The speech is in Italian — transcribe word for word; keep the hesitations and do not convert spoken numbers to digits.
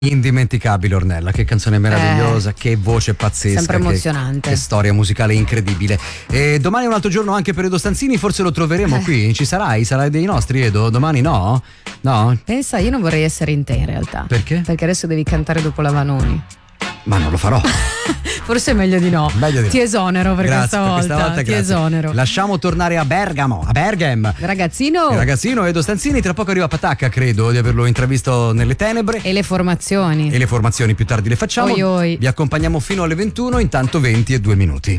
Indimenticabile Ornella, che canzone meravigliosa, eh, che voce pazzesca, sempre emozionante, che, che storia musicale incredibile. E domani è un altro giorno anche per Edo Stanzini, forse lo troveremo eh. qui, ci sarai? Sarai dei nostri, Edo? Domani no? No? Pensa, io non vorrei essere in te in realtà. Perché? Perché adesso devi cantare dopo la Vanoni. Ma non lo farò. Forse è meglio di no. Meglio di ti no. esonero per, grazie, questa, per volta. questa volta. Ti Grazie. esonero. Lasciamo tornare a Bergamo, a Bergam. Ragazzino. Il ragazzino Edo Stanzini, tra poco arriva Patacca, credo di averlo intravisto nelle tenebre. E le formazioni. E le formazioni più tardi le facciamo. Oi, oi. Vi accompagniamo fino alle ventuno, intanto venti e due minuti.